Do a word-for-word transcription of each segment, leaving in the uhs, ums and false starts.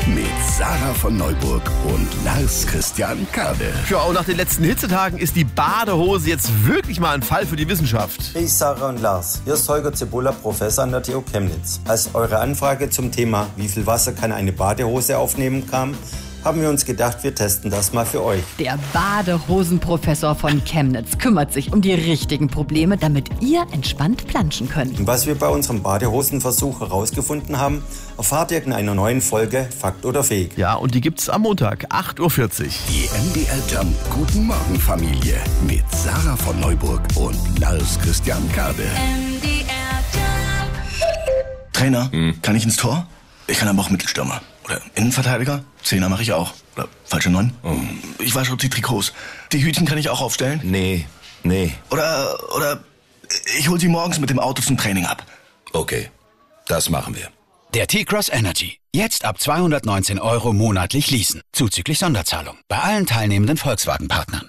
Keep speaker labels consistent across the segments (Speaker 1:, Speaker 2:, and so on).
Speaker 1: mit Sarah von Neuburg und Lars Christian Kade.
Speaker 2: Ja, und nach den letzten Hitzetagen ist die Badehose jetzt wirklich mal ein Fall für die Wissenschaft.
Speaker 3: Hey Sarah und Lars, hier ist Holger Zibulla, Professor an der T U Chemnitz. Als eure Anfrage zum Thema "Wie viel Wasser kann eine Badehose aufnehmen" kam, haben wir uns gedacht, wir testen das mal für euch.
Speaker 4: Der Badehosenprofessor von Chemnitz kümmert sich um die richtigen Probleme, damit ihr entspannt planschen könnt.
Speaker 3: Und was wir bei unserem Badehosenversuch herausgefunden haben, erfahrt ihr in einer neuen Folge Fakt oder Fake.
Speaker 2: Ja, und die gibt's am Montag, acht Uhr vierzig.
Speaker 1: Die M D R Jump Guten Morgen Familie mit Sarah von Neuburg und Lars Christian Kade.
Speaker 5: M D R Jump.
Speaker 6: Trainer, hm. kann ich ins Tor? Ich kann aber auch Mittelstürmer. Oder Innenverteidiger? Zehner mache ich auch. Oder falsche Neun? Oh. Ich wasche auch die Trikots. Die Hütchen kann ich auch aufstellen?
Speaker 7: Nee, nee.
Speaker 6: Oder, oder ich hol sie morgens mit dem Auto zum Training ab.
Speaker 7: Okay, das machen wir.
Speaker 8: Der T-Cross Energy. Jetzt ab zweihundertneunzehn Euro monatlich leasen. Zuzüglich Sonderzahlung. Bei allen teilnehmenden Volkswagen-Partnern.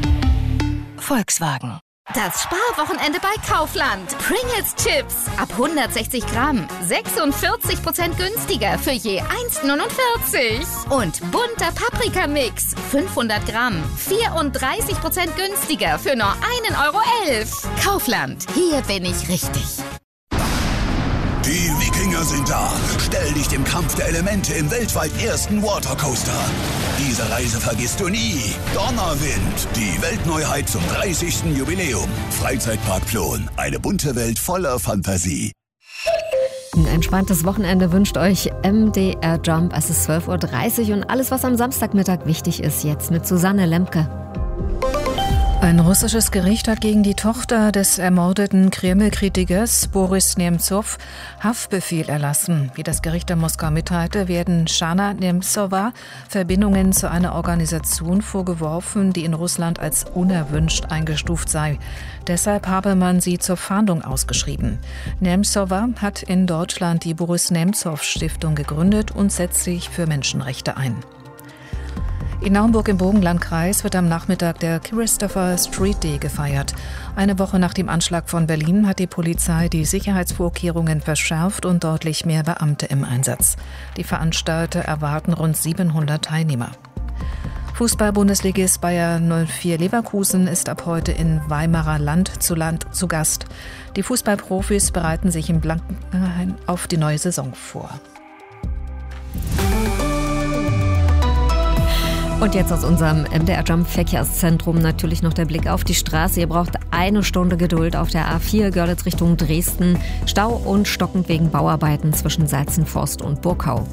Speaker 5: Volkswagen. Das Sparwochenende bei Kaufland. Pringles Chips ab hundertsechzig Gramm. sechsundvierzig Prozent günstiger für je eins Komma neunundvierzig. Und bunter Paprikamix. fünfhundert Gramm. vierunddreißig Prozent günstiger für nur ein Euro elf. Kaufland. Hier bin ich richtig.
Speaker 1: Die Wikinger sind da. Stell dich dem Kampf der Elemente im weltweit ersten Watercoaster. Diese Reise vergisst du nie. Donnerwind, die Weltneuheit zum dreißigsten Jubiläum. Freizeitpark Plon, eine bunte Welt voller Fantasie.
Speaker 9: Ein entspanntes Wochenende wünscht euch M D R Jump. Es ist zwölf Uhr dreißig und alles, was am Samstagmittag wichtig ist, jetzt mit Susanne Lemke.
Speaker 10: Ein russisches Gericht hat gegen die Tochter des ermordeten Kreml-Kritikers Boris Nemzow Haftbefehl erlassen. Wie das Gericht in Moskau mitteilte, werden Shana Nemzowa Verbindungen zu einer Organisation vorgeworfen, die in Russland als unerwünscht eingestuft sei. Deshalb habe man sie zur Fahndung ausgeschrieben. Nemzowa hat in Deutschland die Boris-Nemzow-Stiftung gegründet und setzt sich für Menschenrechte ein. In Naumburg im Burgenlandkreis wird am Nachmittag der Christopher Street Day gefeiert. Eine Woche nach dem Anschlag von Berlin hat die Polizei die Sicherheitsvorkehrungen verschärft und deutlich mehr Beamte im Einsatz. Die Veranstalter erwarten rund siebenhundert Teilnehmer. Fußball-Bundesligist Bayer null vier Leverkusen ist ab heute in Weimarer Land zu Land zu Gast. Die Fußballprofis bereiten sich im Blankenhain auf die neue Saison vor.
Speaker 9: Und jetzt aus unserem M D R Jump Verkehrszentrum natürlich noch der Blick auf die Straße. Ihr braucht eine Stunde Geduld auf der A vier Görlitz Richtung Dresden. Stau und stockend wegen Bauarbeiten zwischen Salzenforst und Burkau.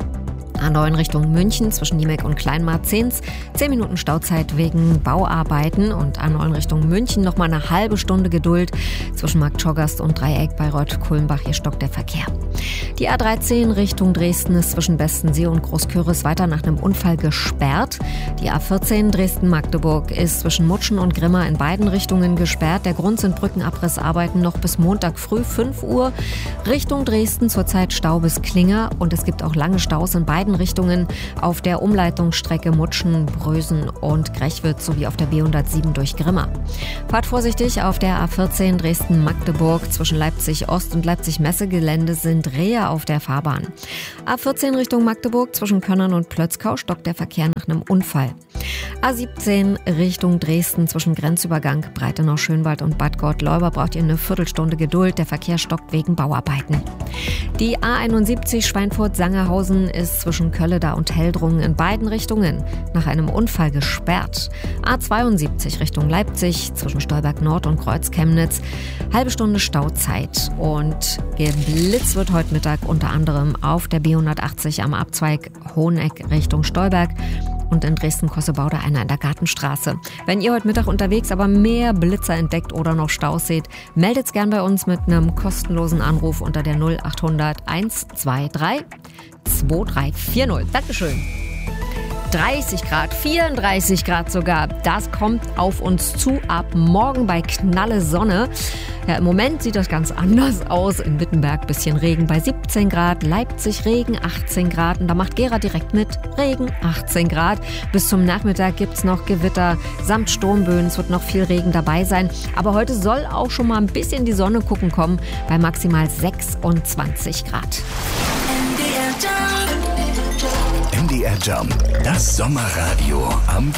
Speaker 9: A neun Richtung München zwischen Niemek und Kleinmarzens. zehn Minuten Stauzeit wegen Bauarbeiten. Und A neun Richtung München nochmal eine halbe Stunde Geduld zwischen Marktschorgast und Dreieck bei Reuth-Kulmbach. Hier stockt der Verkehr. Die A dreizehn Richtung Dresden ist zwischen Bestensee und Großküris weiter nach einem Unfall gesperrt. Die A vierzehn Dresden-Magdeburg ist zwischen Mutschen und Grimma in beiden Richtungen gesperrt. Der Grund sind Brückenabrissarbeiten noch bis Montag früh fünf Uhr. Richtung Dresden zurzeit Stau bis Klinger. Und es gibt auch lange Staus in beiden Richtungen auf der Umleitungsstrecke Mutschen, Brösen und Grechwitz sowie auf der B hundertsieben durch Grimma. Fahrt vorsichtig auf der A vierzehn Dresden-Magdeburg. Zwischen Leipzig-Ost und Leipzig-Messegelände sind Rehe auf der Fahrbahn. A vierzehn Richtung Magdeburg zwischen Könnern und Plötzkau stockt der Verkehr nach einem Unfall. A siebzehn Richtung Dresden zwischen Grenzübergang Breitenau-Schönwald und Bad Gott-Leuba braucht ihr eine Viertelstunde Geduld. Der Verkehr stockt wegen Bauarbeiten. Die A einundsiebzig Schweinfurt-Sangerhausen ist zwischen Kölleda und Heldrungen in beiden Richtungen nach einem Unfall gesperrt. A zweiundsiebzig Richtung Leipzig zwischen Stolberg Nord und Kreuz-Chemnitz. Halbe Stunde Stauzeit. Und geblitzt wird heute Mittag unter anderem auf der B hundertachtzig am Abzweig Hoheneck Richtung Stolberg. Und in Dresden-Kossebaude einer in der Gartenstraße. Wenn ihr heute Mittag unterwegs aber mehr Blitzer entdeckt oder noch Staus seht, meldet's gern bei uns mit einem kostenlosen Anruf unter der null achthundert hundertzweiundzwanzig vierzig. Dankeschön. dreißig Grad, vierunddreißig Grad sogar. Das kommt auf uns zu ab morgen bei knalle Sonne. Ja, im Moment sieht das ganz anders aus. In Wittenberg bisschen Regen bei siebzehn Grad, Leipzig Regen achtzehn Grad und da macht Gera direkt mit Regen achtzehn Grad. Bis zum Nachmittag gibt's noch Gewitter samt Sturmböen. Es wird noch viel Regen dabei sein. Aber heute soll auch schon mal ein bisschen die Sonne gucken kommen bei maximal sechsundzwanzig Grad.
Speaker 5: M D R Jump.
Speaker 11: M D R Jump, das Sommerradio am